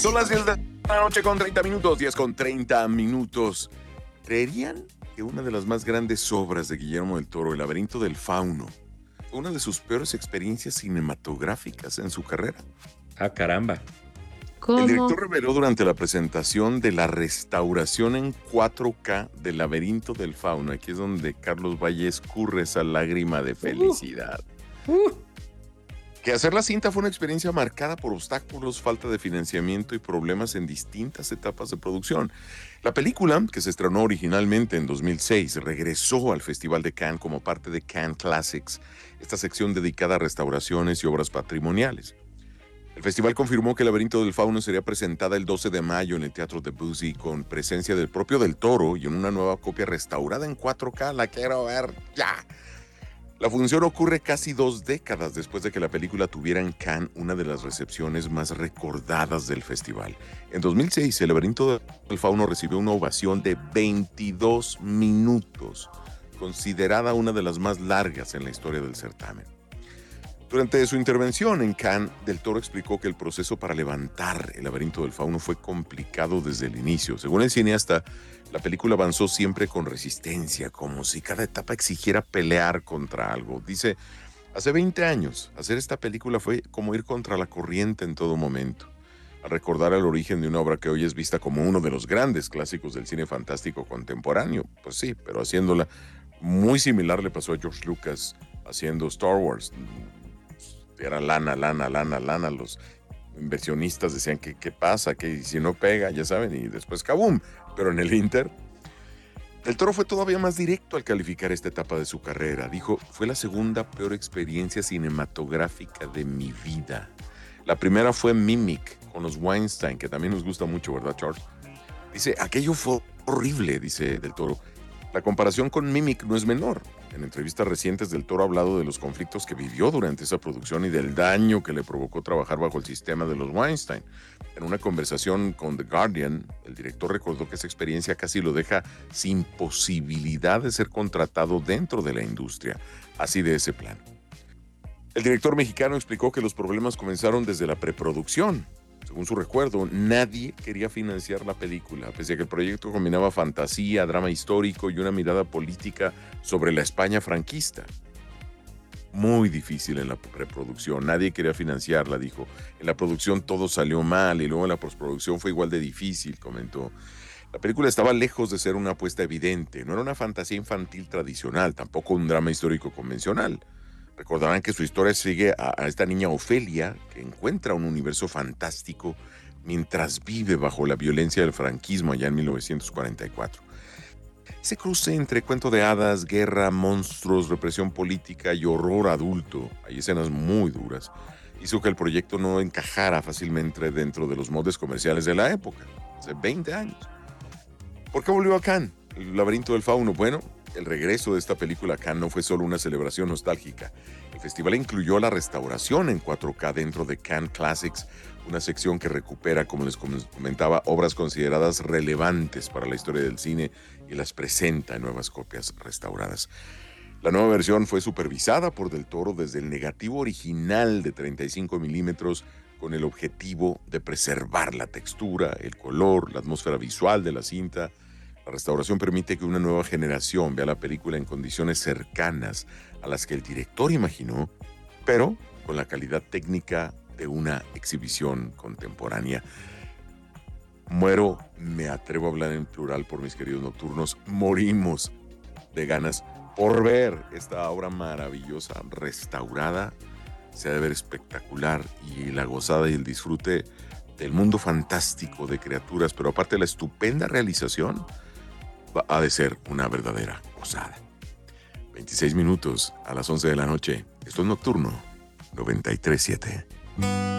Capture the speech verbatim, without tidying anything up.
Son las diez de la noche con treinta minutos, diez con treinta minutos. ¿Creerían que una de las más grandes obras de Guillermo del Toro, El laberinto del fauno, fue una de sus peores experiencias cinematográficas en su carrera? Ah, caramba. El ¿Cómo? director reveló durante la presentación de la restauración en cuatro K del laberinto del fauno, aquí es donde Carlos Valle escurre esa lágrima de felicidad, Uh, que hacer la cinta fue una experiencia marcada por obstáculos, falta de financiamiento y problemas en distintas etapas de producción. La película, que se estrenó originalmente en dos mil seis, regresó al Festival de Cannes como parte de Cannes Classics, esta sección dedicada a restauraciones y obras patrimoniales. El festival confirmó que El laberinto del fauno sería presentada el doce de mayo en el Teatro Debussy con presencia del propio Del Toro y en una nueva copia restaurada en cuatro K. La quiero ver ya. La función ocurre casi dos décadas después de que la película tuviera en Cannes una de las recepciones más recordadas del festival. En dos mil seis, El laberinto del fauno recibió una ovación de veintidós minutos, considerada una de las más largas en la historia del certamen. Durante su intervención en Cannes, Del Toro explicó que el proceso para levantar El laberinto del fauno fue complicado desde el inicio. Según el cineasta, la película avanzó siempre con resistencia, como si cada etapa exigiera pelear contra algo. Dice, hace veinte años, hacer esta película fue como ir contra la corriente en todo momento. Al recordar el origen de una obra que hoy es vista como uno de los grandes clásicos del cine fantástico contemporáneo, pues sí, pero haciéndola muy similar le pasó a George Lucas haciendo Star Wars. Era lana, lana, lana, lana. Los inversionistas decían que qué pasa, que si no pega, ya saben, y después ¡kabum! Pero en el Inter, Del Toro fue todavía más directo al calificar esta etapa de su carrera. Dijo, fue la segunda peor experiencia cinematográfica de mi vida. La primera fue Mimic, con los Weinstein, que también nos gusta mucho, ¿verdad, Charles? Dice, aquello fue horrible, dice Del Toro. La comparación con Mimic no es menor. En entrevistas recientes, Del Toro ha hablado de los conflictos que vivió durante esa producción y del daño que le provocó trabajar bajo el sistema de los Weinstein. En una conversación con The Guardian, el director recordó que esa experiencia casi lo deja sin posibilidad de ser contratado dentro de la industria, así de ese plan. El director mexicano explicó que los problemas comenzaron desde la preproducción. Según su recuerdo, nadie quería financiar la película, pese a que el proyecto combinaba fantasía, drama histórico y una mirada política sobre la España franquista. Muy difícil en la preproducción, nadie quería financiarla, dijo. En la producción todo salió mal y luego en la postproducción fue igual de difícil, comentó. La película estaba lejos de ser una apuesta evidente, no era una fantasía infantil tradicional, tampoco un drama histórico convencional. Recordarán que su historia sigue a, a esta niña Ofelia, que encuentra un universo fantástico mientras vive bajo la violencia del franquismo allá en mil novecientos cuarenta y cuatro. Ese cruce entre cuento de hadas, guerra, monstruos, represión política y horror adulto, hay escenas muy duras, hizo que el proyecto no encajara fácilmente dentro de los moldes comerciales de la época, hace veinte años. ¿Por qué volvió a Cannes? El laberinto del fauno. Bueno, el regreso de esta película a Cannes no fue solo una celebración nostálgica. El festival incluyó la restauración en cuatro K dentro de Cannes Classics, una sección que recupera, como les comentaba, obras consideradas relevantes para la historia del cine y las presenta en nuevas copias restauradas. La nueva versión fue supervisada por Del Toro desde el negativo original de treinta y cinco milímetros con el objetivo de preservar la textura, el color, la atmósfera visual de la cinta. La restauración permite que una nueva generación vea la película en condiciones cercanas a las que el director imaginó, pero con la calidad técnica de una exhibición contemporánea. Muero, me atrevo a hablar en plural por mis queridos nocturnos, morimos de ganas por ver esta obra maravillosa, restaurada. Se ha de ver espectacular y la gozada y el disfrute del mundo fantástico de criaturas, pero aparte de la estupenda realización, va a de ser una verdadera gozada. veintiséis minutos a las once de la noche. Esto es Nocturno noventa y tres punto siete.